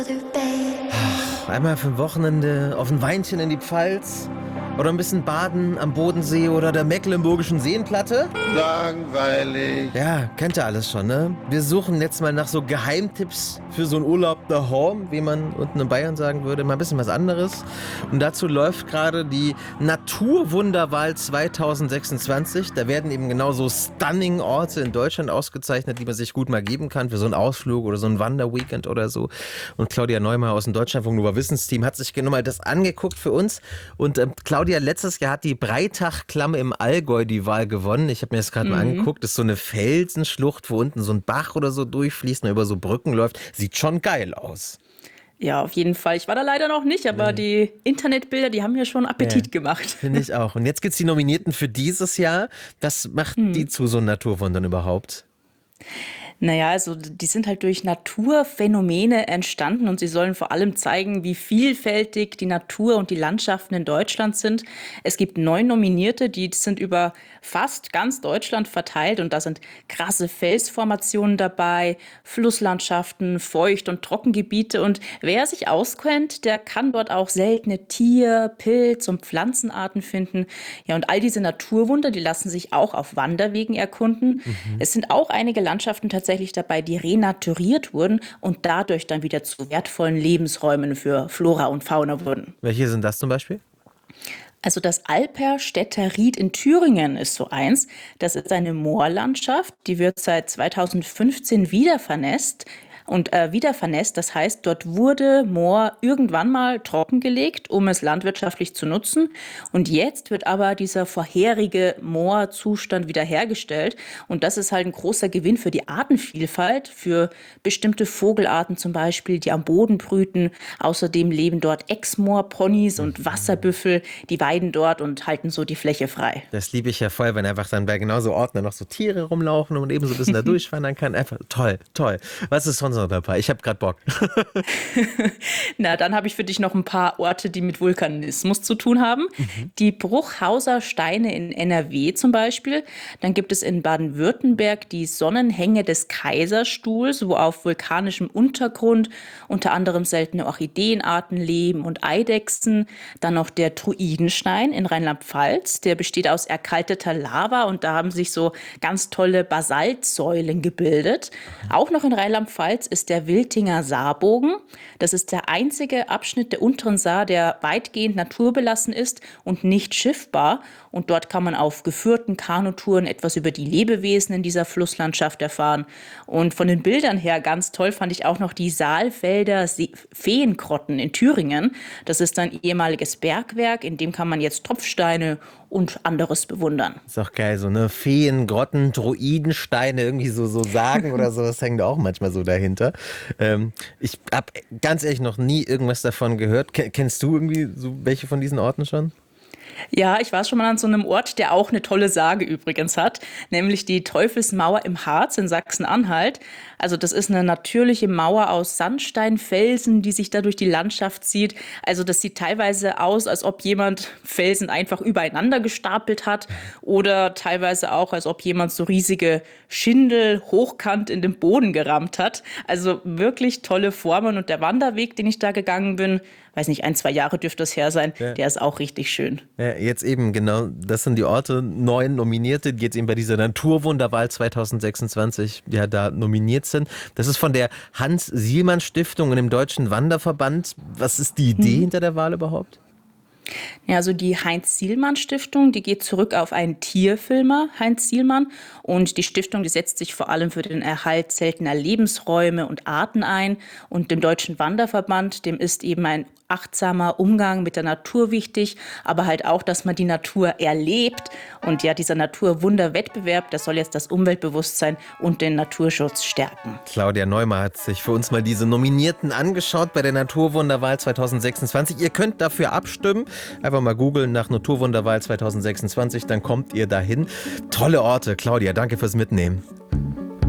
Einmal für ein Wochenende auf ein Weinchen in die Pfalz oder ein bisschen baden am Bodensee oder der Mecklenburgischen Seenplatte. Langweilig. Ja, kennt ihr alles schon, ne? Wir suchen jetzt mal nach so Geheimtipps für so einen Urlaub daheim, wie man unten in Bayern sagen würde, mal ein bisschen was anderes. Und dazu läuft gerade die Naturwunderwahl 2026. Da werden eben genau so stunning Orte in Deutschland ausgezeichnet, die man sich gut mal geben kann für so einen Ausflug oder so ein Wanderweekend oder so. Und Claudia Neumayr aus dem Deutschlandfunk Nova Wissensteam hat sich genau mal das angeguckt für uns. Und Claudia, letztes Jahr hat die Breitachklamm im Allgäu die Wahl gewonnen. Ich habe mir das gerade mal angeguckt. Das ist so eine Felsenschlucht, wo unten so ein Bach oder so durchfließt und über so Brücken läuft. Sieht schon geil aus. Ja, auf jeden Fall. Ich war da leider noch nicht, aber die Internetbilder, die haben mir schon Appetit gemacht. Finde ich auch. Und jetzt gibt's die Nominierten für dieses Jahr. Was macht die zu so Naturwundern überhaupt? Naja, also die sind halt durch Naturphänomene entstanden und sie sollen vor allem zeigen, wie vielfältig die Natur und die Landschaften in Deutschland sind. Es gibt 9 Nominierte, die sind über fast ganz Deutschland verteilt und da sind krasse Felsformationen dabei, Flusslandschaften, Feucht- und Trockengebiete und wer sich auskennt, der kann dort auch seltene Tier-, Pilz- und Pflanzenarten finden. Ja, und all diese Naturwunder, die lassen sich auch auf Wanderwegen erkunden. Es sind auch einige Landschaften tatsächlich dabei, die renaturiert wurden und dadurch dann wieder zu wertvollen Lebensräumen für Flora und Fauna wurden. Welche sind das zum Beispiel? Also das Alperstädter Ried in Thüringen ist so eins. Das ist eine Moorlandschaft, die wird seit 2015 wieder vernässt. Das heißt, dort wurde Moor irgendwann mal trockengelegt, um es landwirtschaftlich zu nutzen. Und jetzt wird aber dieser vorherige Moorzustand wiederhergestellt. Und das ist halt ein großer Gewinn für die Artenvielfalt, für bestimmte Vogelarten zum Beispiel, die am Boden brüten. Außerdem leben dort Exmoorponys und Wasserbüffel, die weiden dort und halten so die Fläche frei. Das liebe ich ja voll, wenn einfach dann bei genauso Orten dann noch so Tiere rumlaufen und man eben so ein bisschen da durchwandern kann. Einfach toll, toll. Was ist sonst noch dabei? Ich habe gerade Bock. Na, dann habe ich für dich noch ein paar Orte, die mit Vulkanismus zu tun haben. Die Bruchhauser Steine in NRW zum Beispiel. Dann gibt es in Baden-Württemberg die Sonnenhänge des Kaiserstuhls, wo auf vulkanischem Untergrund unter anderem seltene Orchideenarten leben und Eidechsen. Dann noch der Druidenstein in Rheinland-Pfalz. Der besteht aus erkalteter Lava und da haben sich so ganz tolle Basaltsäulen gebildet. Auch noch in Rheinland-Pfalz ist der Wiltinger Saarbogen. Das ist der einzige Abschnitt der unteren Saar, der weitgehend naturbelassen ist und nicht schiffbar. Und dort kann man auf geführten Kanutouren etwas über die Lebewesen in dieser Flusslandschaft erfahren. Und von den Bildern her ganz toll fand ich auch noch die Saalfelder Feengrotten in Thüringen. Das ist ein ehemaliges Bergwerk, in dem kann man jetzt Tropfsteine und anderes bewundern. Ist auch geil, so ne Feen, Grotten, Druidensteine, irgendwie so Sagen oder so, das hängt da auch manchmal so dahinter. Ich habe ganz ehrlich noch nie irgendwas davon gehört. Kennst du irgendwie so welche von diesen Orten schon? Ja, ich war schon mal an so einem Ort, der auch eine tolle Sage übrigens hat, nämlich die Teufelsmauer im Harz in Sachsen-Anhalt. Also das ist eine natürliche Mauer aus Sandsteinfelsen, die sich da durch die Landschaft zieht. Also das sieht teilweise aus, als ob jemand Felsen einfach übereinander gestapelt hat oder teilweise auch, als ob jemand so riesige Schindel hochkant in den Boden gerammt hat. Also wirklich tolle Formen und der Wanderweg, den ich da gegangen bin, weiß nicht, 1, 2 Jahre dürfte das her sein, der ist auch richtig schön. Ja, jetzt eben, genau, das sind die Orte, 9 Nominierte, die jetzt eben bei dieser Naturwunderwahl 2026 ja da nominiert sind. Das ist von der Hans-Sielmann-Stiftung und dem Deutschen Wanderverband. Was ist die Idee hinter der Wahl überhaupt? Ja, also die Heinz-Sielmann-Stiftung, die geht zurück auf einen Tierfilmer, Heinz Sielmann. Und die Stiftung, die setzt sich vor allem für den Erhalt seltener Lebensräume und Arten ein. Und dem Deutschen Wanderverband, dem ist eben ein achtsamer Umgang mit der Natur wichtig, aber halt auch, dass man die Natur erlebt. Und ja, dieser Naturwunderwettbewerb, der soll jetzt das Umweltbewusstsein und den Naturschutz stärken. Claudia Neumayr hat sich für uns mal diese Nominierten angeschaut bei der Naturwunderwahl 2026. Ihr könnt dafür abstimmen. Einfach mal googeln nach Naturwunderwahl 2026, dann kommt ihr dahin. Tolle Orte. Claudia, danke fürs Mitnehmen.